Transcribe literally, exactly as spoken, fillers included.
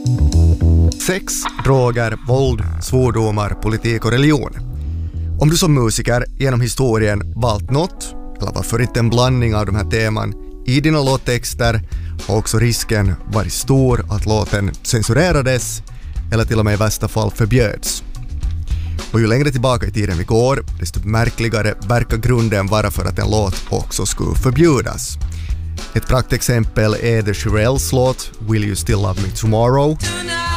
Sex, droger, våld, svordomar, politik och religion. Om du som musiker genom historien valt något, eller varför inte en blandning av de här teman i dina låttexter, har också risken varit stor att låten censurerades eller till och med i värsta fall förbjöds. Och ju längre tillbaka i tiden vi går, desto märkligare verkar grunden vara för att en låt också skulle förbjudas. Ett praktexempel är The Shirelles låt Will You Still Love Me Tomorrow.